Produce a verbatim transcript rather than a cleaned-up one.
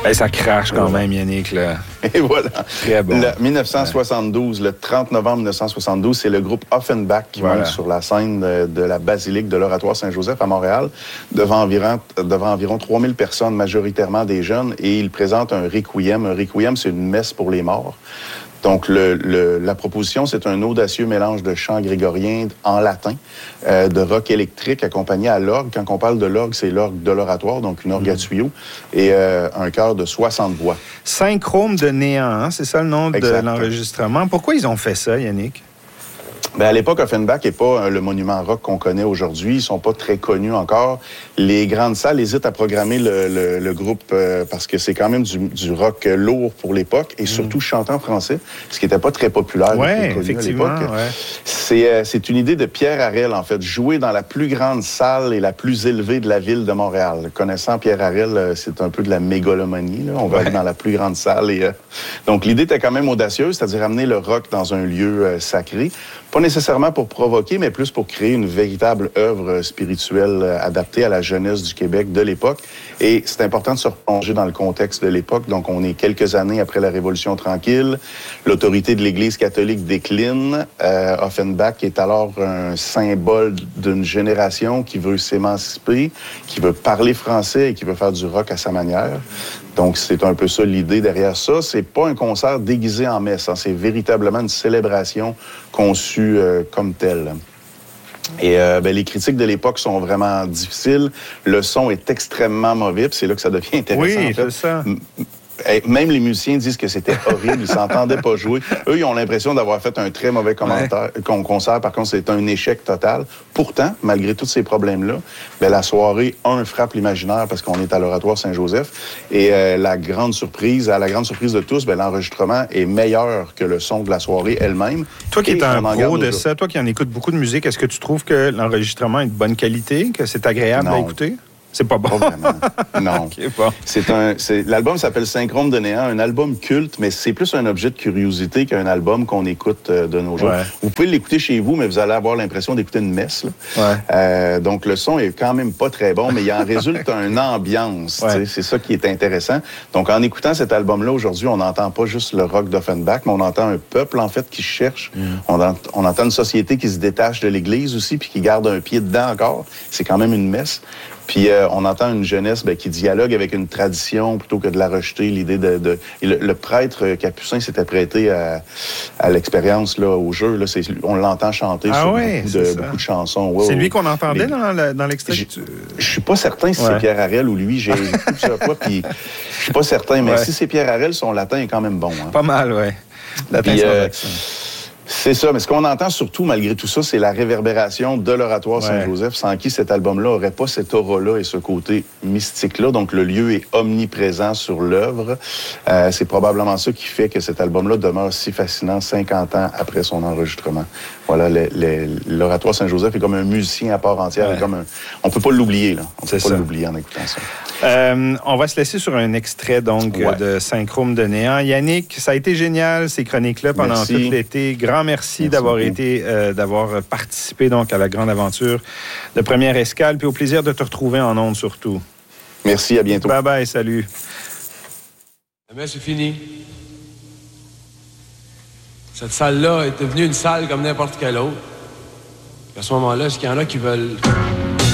Hey, ça crache quand même, Yannick. Là. Et voilà. Très bon. Le dix-neuf cent soixante-douze, ouais. Le trente novembre dix-neuf cent soixante-douze, c'est le groupe Offenbach qui voilà. monte sur la scène de, de la basilique de l'Oratoire Saint-Joseph à Montréal, devant environ, devant environ trois mille personnes, majoritairement des jeunes, et ils présentent un requiem. Un requiem, c'est une messe pour les morts. Donc, le, le, la proposition, c'est un audacieux mélange de chants grégoriens en latin, euh, de rock électrique accompagné à l'orgue. Quand on parle de l'orgue, c'est l'orgue de l'oratoire, donc une orgue à tuyaux, et euh, un chœur de soixante voix. Synchrome de néant, hein? C'est ça le nom exact. De l'enregistrement. Pourquoi ils ont fait ça, Yannick? Bien, à l'époque, Offenbach n'est pas euh, le monument rock qu'on connaît aujourd'hui. Ils sont pas très connus encore. Les grandes salles hésitent à programmer le, le, le groupe euh, parce que c'est quand même du, du rock lourd pour l'époque et mmh. surtout chantant en français, ce qui n'était pas très populaire. Oui, effectivement. À ouais. C'est, euh, c'est une idée de Pierre Harel, en fait, jouer dans la plus grande salle et la plus élevée de la ville de Montréal. Connaissant Pierre Harel, euh, c'est un peu de la mégalomanie. Là. On va ouais. aller dans la plus grande salle. Et, euh... Donc, l'idée était quand même audacieuse, c'est-à-dire amener le rock dans un lieu euh, sacré. Pas nécessairement pour provoquer, mais plus pour créer une véritable œuvre spirituelle adaptée à la jeunesse du Québec de l'époque. Et c'est important de se replonger dans le contexte de l'époque. Donc, on est quelques années après la Révolution tranquille. L'autorité de l'Église catholique décline. Euh, Offenbach est alors un symbole d'une génération qui veut s'émanciper, qui veut parler français et qui veut faire du rock à sa manière. Donc, c'est un peu ça l'idée derrière ça. C'est pas un concert déguisé en messe. Hein. C'est véritablement une célébration conçue euh, comme telle. Et euh, ben, les critiques de l'époque sont vraiment difficiles. Le son est extrêmement mauvais, puis c'est là que ça devient intéressant. Oui, en fait. c'est ça. Même les musiciens disent que c'était horrible, ils s'entendaient pas jouer. Eux, ils ont l'impression d'avoir fait un très mauvais commentaire, ouais. concert. Par contre, c'est un échec total. Pourtant, malgré tous ces problèmes-là, ben, la soirée, un, frappe l'imaginaire parce qu'on est à l'Oratoire Saint-Joseph. Et euh, la grande surprise, à la grande surprise de tous, ben, l'enregistrement est meilleur que le son de la soirée elle-même. Toi qui es un pro de ça, toi qui en écoutes beaucoup de musique, est-ce que tu trouves que l'enregistrement est de bonne qualité, que c'est agréable à écouter? C'est pas bon. Pas vraiment. Non. Okay, bon. C'est un, c'est, l'album s'appelle Synchrome de néant, un album culte, mais c'est plus un objet de curiosité qu'un album qu'on écoute euh, de nos jours. Ouais. Vous pouvez l'écouter chez vous, mais vous allez avoir l'impression d'écouter une messe. Là. Ouais. Euh, donc, le son est quand même pas très bon, mais il en résulte une ambiance. Ouais. C'est ça qui est intéressant. Donc, en écoutant cet album-là, aujourd'hui, on n'entend pas juste le rock d'Offenbach, mais on entend un peuple, en fait, qui cherche. Mm. On, ent- on entend une société qui se détache de l'Église aussi, puis qui garde un pied dedans encore. C'est quand même une messe. Puis euh, on entend une jeunesse ben, qui dialogue avec une tradition plutôt que de la rejeter. L'idée de, de... Et le, le prêtre capucin s'était prêté à, à l'expérience là, au jeu. Là, c'est... On l'entend chanter ah sur ouais, beaucoup, de, beaucoup de chansons. Ouais, c'est ouais, lui qu'on entendait les... dans, le, dans l'extrait. Je ne suis pas certain si ouais. c'est Pierre Harel ou lui. J'ai écouté plusieurs fois, puis je suis pas certain. Mais ouais. si c'est Pierre Harel, son latin est quand même bon. Hein. Pas mal, oui. Latin puis, sans euh, accent. C'est ça, mais ce qu'on entend surtout, malgré tout ça, c'est la réverbération de l'Oratoire ouais. Saint-Joseph, sans qui cet album-là n'aurait pas cette aura-là et ce côté mystique-là. Donc, le lieu est omniprésent sur l'œuvre. Euh, c'est probablement ça qui fait que cet album-là demeure si fascinant cinquante ans après son enregistrement. Voilà, le, le, l'Oratoire Saint-Joseph est comme un musicien à part entière. Ouais. Comme un... On peut pas l'oublier, là. On c'est peut pas ça. l'oublier en écoutant ça. Euh, on va se laisser sur un extrait, donc, ouais. de Synchrome de néant. Yannick, ça a été génial, ces chroniques-là, pendant merci. tout l'été. Grand merci, merci d'avoir beaucoup. été, euh, d'avoir participé, donc, à la grande aventure de Première Escale, puis au plaisir de te retrouver en ondes, surtout. Merci, à bientôt. Bye-bye, salut. La messe est finie. Cette salle-là est devenue une salle comme n'importe quelle autre. À ce moment-là, est-ce qu'il y en a qui veulent